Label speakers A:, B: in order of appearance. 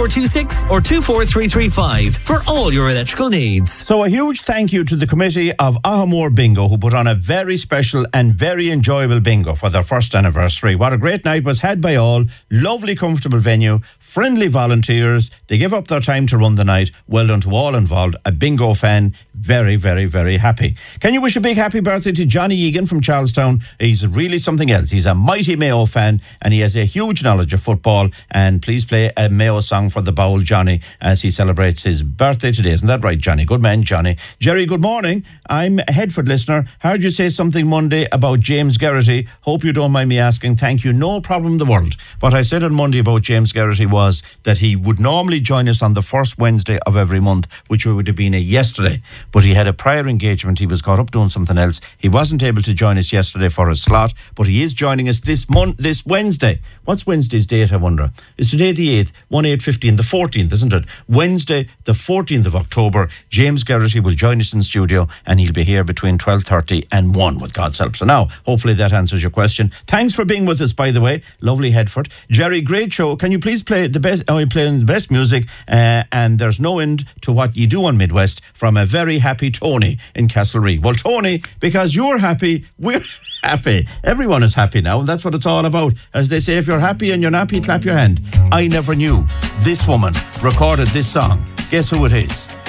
A: 2426 or 24335 for all your electrical needs.
B: So a huge thank you to the committee of Ahamore Bingo, who put on a very special and very enjoyable bingo for their first anniversary. What a great night was had by all. Lovely, comfortable venue. Friendly volunteers. They give up their time to run the night. Well done to all involved. A bingo fan. Very, very, very happy. Can you wish a big happy birthday to Johnny Egan from Charlestown? He's really something else. He's a mighty Mayo fan and he has a huge knowledge of football. And please play a Mayo song for the Bowl Johnny as he celebrates his birthday today. Isn't that right, Johnny? Good man, Johnny. Jerry, good morning. I'm a Headford listener. Heard you say something Monday about James Geraghty. Hope you don't mind me asking. Thank you. No problem in the world. What I said on Monday about James Geraghty was that he would normally join us on the first Wednesday of every month, which would have been a yesterday. But he had a prior engagement. He was caught up doing something else. He wasn't able to join us yesterday for his slot, but he is joining us this Wednesday. What's Wednesday's date, I wonder? It's today the 8th, 1/8/15, the 14th, isn't it? Wednesday, the 14th of October, James Geraghty will join us in studio and he'll be here between 12:30 and 1 with God's help. So now, hopefully that answers your question. Thanks for being with us, by the way. Lovely Headford. Jerry, great show. Can you please play the best? You're playing the best music, and there's no end to what you do on Midwest from a very happy Tony in Castlereagh. Well, Tony, because you're happy, we're happy. Everyone is happy now, and that's what it's all about. As they say, if you're happy and you're nappy, clap your hand. I never knew this woman recorded this song. Guess who it is?